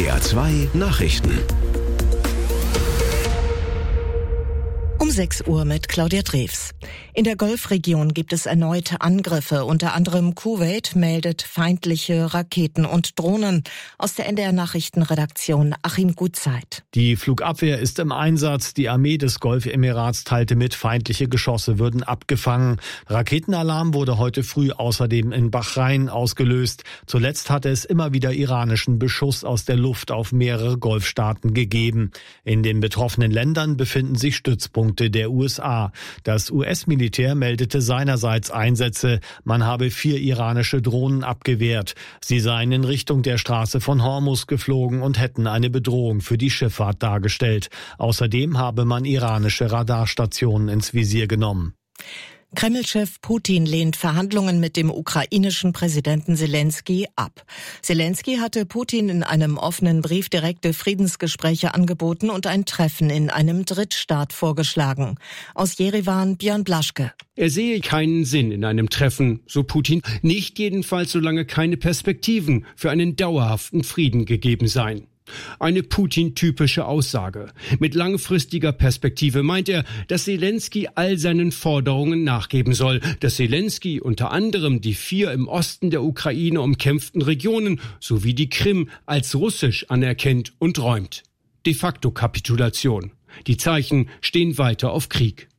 SWR 2 Nachrichten. Um 6 Uhr mit Claudia Drews. In der Golfregion gibt es erneut Angriffe. Unter anderem Kuwait meldet feindliche Raketen und Drohnen. Aus der NDR-Nachrichtenredaktion Achim Gutzeit. Die Flugabwehr ist im Einsatz. Die Armee des Golfemirats teilte mit, feindliche Geschosse würden abgefangen. Raketenalarm wurde heute früh außerdem in Bahrain ausgelöst. Zuletzt hatte es immer wieder iranischen Beschuss aus der Luft auf mehrere Golfstaaten gegeben. In den betroffenen Ländern befinden sich Stützpunkte der USA. Das US-Militär meldete seinerseits Einsätze. Man habe 4 iranische Drohnen abgewehrt. Sie seien in Richtung der Straße von Hormuz geflogen und hätten eine Bedrohung für die Schifffahrt dargestellt. Außerdem habe man iranische Radarstationen ins Visier genommen. Kreml-Chef Putin lehnt Verhandlungen mit dem ukrainischen Präsidenten Selenskyj ab. Selenskyj hatte Putin in einem offenen Brief direkte Friedensgespräche angeboten und ein Treffen in einem Drittstaat vorgeschlagen. Aus Jerewan Björn Blaschke. Er sehe keinen Sinn in einem Treffen, so Putin, nicht jedenfalls solange keine Perspektiven für einen dauerhaften Frieden gegeben seien. Eine Putin-typische Aussage. Mit langfristiger Perspektive meint er, dass Selenskyj all seinen Forderungen nachgeben soll, dass Selenskyj unter anderem die 4 im Osten der Ukraine umkämpften Regionen sowie die Krim als russisch anerkennt und räumt. De facto Kapitulation. Die Zeichen stehen weiter auf Krieg.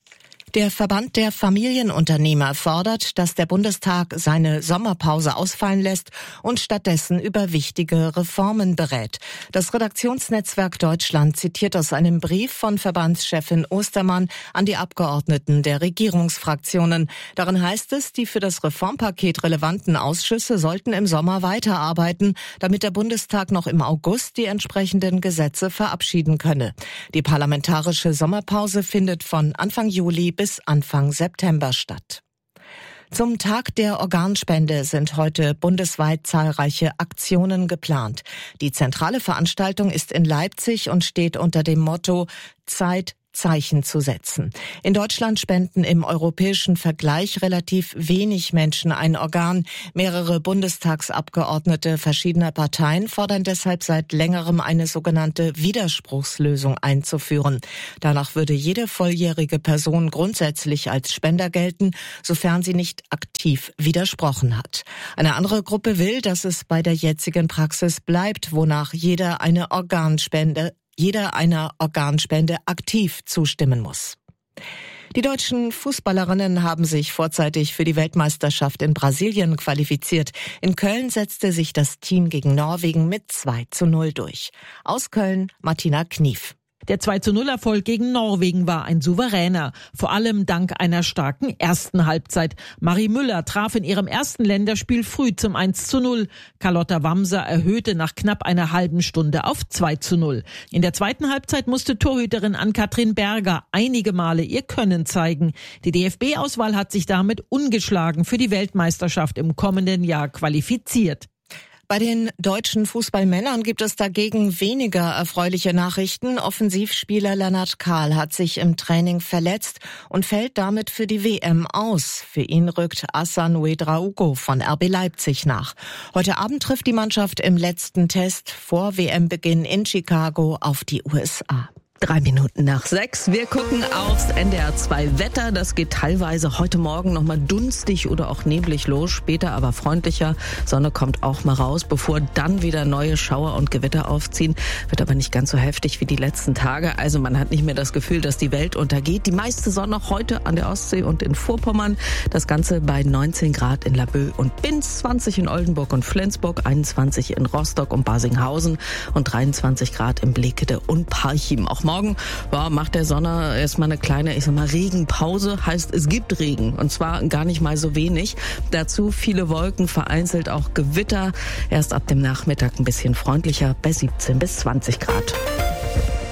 Der Verband der Familienunternehmer fordert, dass der Bundestag seine Sommerpause ausfallen lässt und stattdessen über wichtige Reformen berät. Das Redaktionsnetzwerk Deutschland zitiert aus einem Brief von Verbandschefin Ostermann an die Abgeordneten der Regierungsfraktionen. Darin heißt es, die für das Reformpaket relevanten Ausschüsse sollten im Sommer weiterarbeiten, damit der Bundestag noch im August die entsprechenden Gesetze verabschieden könne. Die parlamentarische Sommerpause findet von Anfang Juli bis Anfang September statt. Zum Tag der Organspende sind heute bundesweit zahlreiche Aktionen geplant. Die zentrale Veranstaltung ist in Leipzig und steht unter dem Motto Zeit, Zeichen zu setzen. In Deutschland spenden im europäischen Vergleich relativ wenig Menschen ein Organ. Mehrere Bundestagsabgeordnete verschiedener Parteien fordern deshalb seit längerem eine sogenannte Widerspruchslösung einzuführen. Danach würde jede volljährige Person grundsätzlich als Spender gelten, sofern sie nicht aktiv widersprochen hat. Eine andere Gruppe will, dass es bei der jetzigen Praxis bleibt, wonach jeder einer Organspende aktiv zustimmen muss. Die deutschen Fußballerinnen haben sich vorzeitig für die Weltmeisterschaft in Brasilien qualifiziert. In Köln setzte sich das Team gegen Norwegen mit 2:0 durch. Aus Köln Martina Knief. Der 2:0-Erfolg gegen Norwegen war ein souveräner, vor allem dank einer starken ersten Halbzeit. Marie Müller traf in ihrem ersten Länderspiel früh zum 1:0. Carlotta Wamser erhöhte nach knapp einer halben Stunde auf 2:0. In der zweiten Halbzeit musste Torhüterin Ann-Kathrin Berger einige Male ihr Können zeigen. Die DFB-Auswahl hat sich damit ungeschlagen für die Weltmeisterschaft im kommenden Jahr qualifiziert. Bei den deutschen Fußballmännern gibt es dagegen weniger erfreuliche Nachrichten. Offensivspieler Lennart Kahl hat sich im Training verletzt und fällt damit für die WM aus. Für ihn rückt Hassan Ouedraogo von RB Leipzig nach. Heute Abend trifft die Mannschaft im letzten Test vor WM-Beginn in Chicago auf die USA. 6:03. Wir gucken aufs NDR 2 Wetter. Das geht teilweise heute Morgen nochmal dunstig oder auch neblig los, später aber freundlicher. Sonne kommt auch mal raus, bevor dann wieder neue Schauer und Gewitter aufziehen. Wird aber nicht ganz so heftig wie die letzten Tage. Also man hat nicht mehr das Gefühl, dass die Welt untergeht. Die meiste Sonne heute an der Ostsee und in Vorpommern. Das Ganze bei 19 Grad in Laboe und Binz, 20 in Oldenburg und Flensburg, 21 in Rostock und Basinghausen und 23 Grad in Blekede und Parchim. Auch morgen macht der Sonne erstmal eine kleine, Regenpause. Heißt, es gibt Regen und zwar gar nicht mal so wenig. Dazu viele Wolken, vereinzelt auch Gewitter. Erst ab dem Nachmittag ein bisschen freundlicher bei 17 bis 20 Grad.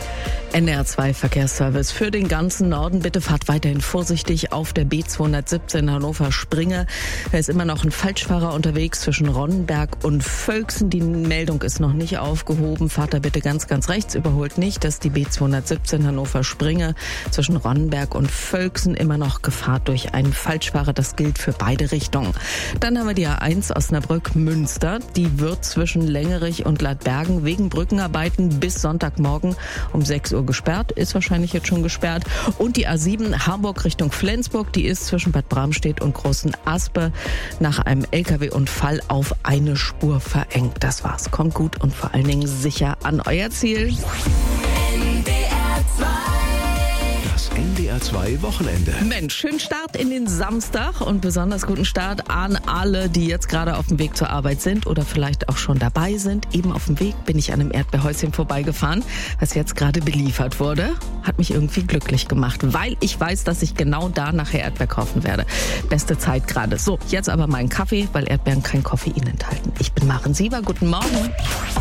NDR2 Verkehrsservice für den ganzen Norden. Bitte fahrt weiterhin vorsichtig auf der B217 Hannover-Springe. Da ist immer noch ein Falschfahrer unterwegs zwischen Ronnenberg und Völksen. Die Meldung ist noch nicht aufgehoben. Fahrt da bitte ganz, ganz rechts. Überholt nicht, dass die B217 Hannover-Springe zwischen Ronnenberg und Völksen immer noch Gefahr durch einen Falschfahrer. Das gilt für beide Richtungen. Dann haben wir die A1 Osnabrück-Münster. Die wird zwischen Längerich und Ladbergen wegen Brückenarbeiten bis Sonntagmorgen um 6 Uhr gesperrt, ist wahrscheinlich jetzt schon gesperrt. Und die A7 Hamburg Richtung Flensburg, die ist zwischen Bad Bramstedt und Großen Aspe nach einem LKW-Unfall auf eine Spur verengt. Das war's. Kommt gut und vor allen Dingen sicher an euer Ziel. Das NDR2 Wochenende. Mensch, schönen Start in den Samstag und besonders guten Start an alle, die jetzt gerade auf dem Weg zur Arbeit sind oder vielleicht auch schon dabei sind. Eben auf dem Weg bin ich an einem Erdbeerhäuschen vorbeigefahren, was jetzt gerade beliefert wurde. Hat mich irgendwie glücklich gemacht, weil ich weiß, dass ich genau da nachher Erdbeer kaufen werde. Beste Zeit gerade. So, jetzt aber meinen Kaffee, weil Erdbeeren kein Koffein enthalten. Ich bin Maren Sieber. Guten Morgen.